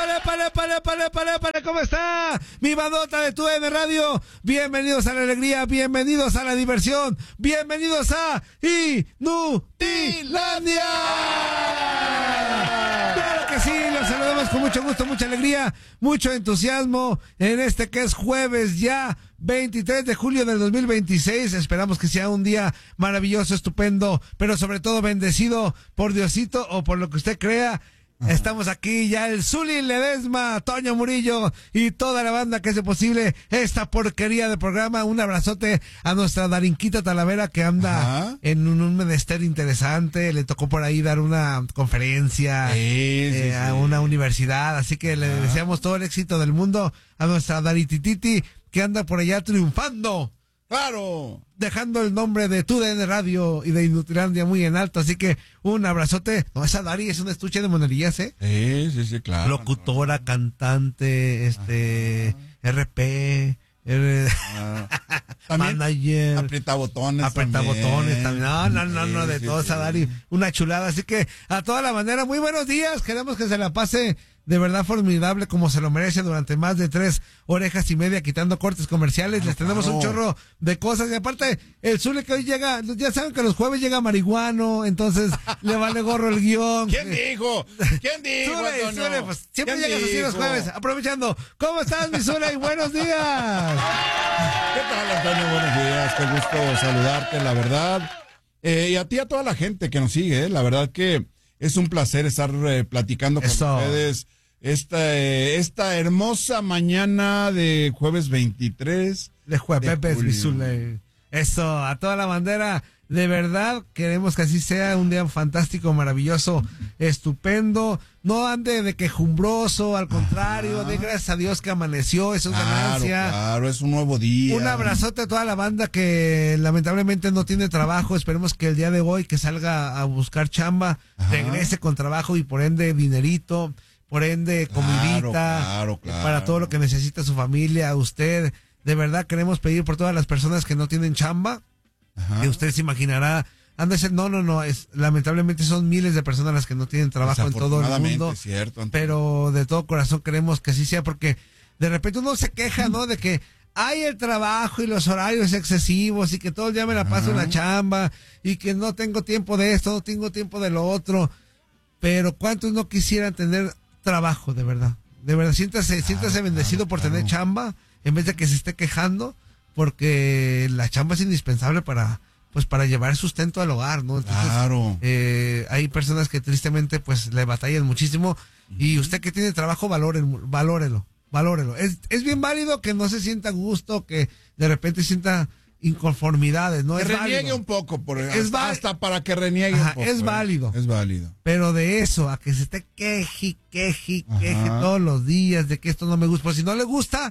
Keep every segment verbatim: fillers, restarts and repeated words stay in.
épale, épale, épale, épale, épale, épale, ¿cómo está? Mi bandota de Tu N Radio. Bienvenidos a la alegría, bienvenidos a la diversión, bienvenidos a Inutilandia. Claro que sí, los saludamos con mucho gusto, mucha alegría, mucho entusiasmo en este que es jueves ya veintitrés de julio del dos mil veintiséis. Esperamos que sea un día maravilloso, estupendo, pero sobre todo bendecido por Diosito o por lo que usted crea. Ajá. Estamos aquí ya el Zuli Ledesma, Toño Murillo y toda la banda que hace posible esta porquería de programa. Un abrazote a nuestra Darinquita Talavera que anda Ajá. en un, un menester interesante. Le tocó por ahí dar una conferencia sí, eh, sí, a sí. una universidad, así que Ajá. le deseamos todo el éxito del mundo a nuestra Daritititi que anda por allá triunfando. ¡Claro! Dejando el nombre de Tu D N Radio y de Inutilandia muy en alto, así que un abrazote. No, esa Dari es un estuche de monerías, ¿eh? Sí, sí, sí, claro. Locutora, cantante, este, Ajá. R P, R... Ah. ¿También? Manager. Aprieta botones. Aprieta también. botones también. No, no, no, no, de sí, todo sí, esa Dari. Una chulada, así que a toda la manera, muy buenos días. Queremos que se la pase de verdad formidable como se lo merece durante más de tres orejas y media quitando cortes comerciales. Claro, Les tenemos claro. un chorro de cosas y aparte el Zule que hoy llega, ya saben que los jueves llega marihuano, entonces le vale gorro el guión. ¿Quién dijo? ¿Quién dijo? Zule, Zule, pues siempre llegas dijo? así los jueves, aprovechando. ¿Cómo estás, mi Zule? Y buenos días. ¿Qué tal, Antonio? Buenos días, qué gusto saludarte, la verdad. Eh, y a ti, a toda la gente que nos sigue, eh, la verdad que es un placer estar eh, platicando con Eso. ustedes. Esta, eh, esta hermosa mañana de jueves veintitrés de jueves, Zule. Eso, a toda la bandera. De verdad, queremos que así sea un día fantástico, maravilloso, estupendo. No ande de quejumbroso, al contrario, Ajá. de gracias a Dios que amaneció, eso es claro, ganancia. Claro, es un nuevo día. Un abrazote a toda la banda que lamentablemente no tiene trabajo. Esperemos que el día de hoy que salga a buscar chamba, Ajá. regrese con trabajo y por ende dinerito. Por ende, comidita, claro, claro, claro. para todo lo que necesita su familia, usted. De verdad queremos pedir por todas las personas que no tienen chamba, Ajá. que usted se imaginará, anda a ser, no, no, no, es, lamentablemente son miles de personas las que no tienen trabajo en todo el mundo. Es cierto, pero de todo corazón queremos que así sea, porque de repente uno se queja, ¿no? De que hay el trabajo y los horarios excesivos y que todo el día me la paso en la chamba y que no tengo tiempo de esto, no tengo tiempo de lo otro. Pero ¿cuántos no quisieran tener trabajo, de verdad? De verdad, siéntase, claro, siéntase bendecido claro, por claro. tener chamba, en vez de que se esté quejando, porque la chamba es indispensable para, pues, para llevar sustento al hogar, ¿no? Entonces, claro. eh, hay personas que tristemente, pues, le batallan muchísimo, uh-huh. y usted que tiene trabajo, valoren, valórelo, valórelo. Es, es bien válido que no se sienta a gusto, que de repente sienta inconformidades, ¿no? Que es reniegue válido. un poco, por, es hasta, hasta para que reniegue Ajá, un poco. Es válido. Eh. Es válido. Pero de eso, a que se esté queje, queje, queje Ajá. todos los días de que esto no me gusta. Pues si no le gusta,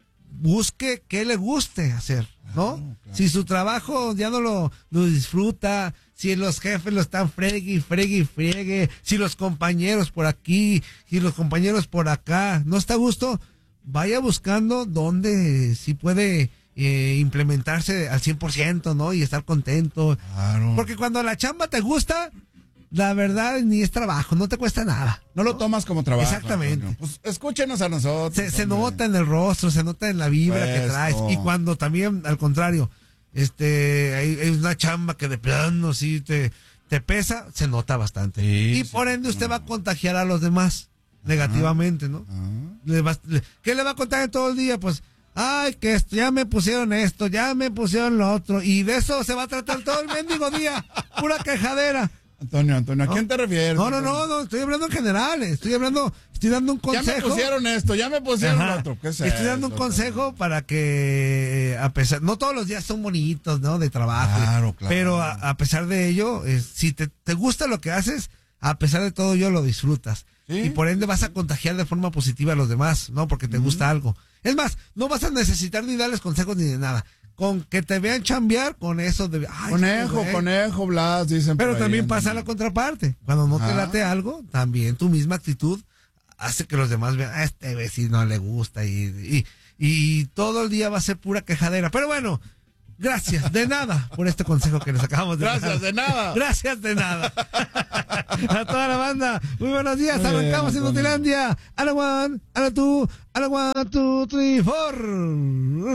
busque que le guste hacer, ¿no? Claro, claro. Si su trabajo ya no lo, lo disfruta, si los jefes lo están fregue, fregue, friegue, si los compañeros por aquí, si los compañeros por acá, no está a gusto, vaya buscando dónde si puede Eh, implementarse al cien por ciento, ¿no? Y estar contento. Claro. Porque cuando la chamba te gusta, la verdad ni es trabajo, no te cuesta nada. No, ¿no? lo tomas como trabajo. Exactamente. Antonio. Pues escúchenos a nosotros. Se, se nota en el rostro, se nota en la vibra pues, que traes. no. Y cuando también, al contrario, este, hay, hay una chamba que de plano sí te, te pesa, se nota bastante. Sí, y sí, por ende usted no. va a contagiar a los demás negativamente, ¿no? Ajá. Le va, le, ¿Qué le va a contar todo el día? Pues, ay, que esto, ya me pusieron esto, ya me pusieron lo otro, y de eso se va a tratar todo el mendigo día, pura quejadera. Antonio, Antonio, ¿a ¿No? quién te refieres? No, no, no, no, estoy hablando en general, estoy hablando, estoy dando un consejo. Ya me pusieron esto, ya me pusieron Ajá. lo otro, ¿qué es Estoy dando un eso, consejo Antonio? para que, a pesar, no todos los días son bonitos, ¿no? De trabajo. Claro, claro. Pero a, a pesar de ello, eh, si te, te gusta lo que haces, a pesar de todo ello lo disfrutas. ¿Sí? Y por ende vas a contagiar de forma positiva a los demás, ¿no? Porque te uh-huh. gusta algo. Es más, no vas a necesitar ni darles consejos ni de nada. Con que te vean chambear, con eso de... Ay, conejo, güey. conejo, Blas, dicen. Pero por ahí, también ¿no? pasa la contraparte. Cuando no te late algo, también tu misma actitud hace que los demás vean, a este vecino le gusta y, y, y todo el día va a ser pura quejadera. Pero bueno, Gracias, de nada, por este consejo que les acabamos de dar. Gracias, de nada. Gracias, de nada. A toda la banda, muy buenos días. Muy Arrancamos bien, en Nutilandia. A la one, a la two, a la one, two, three, four.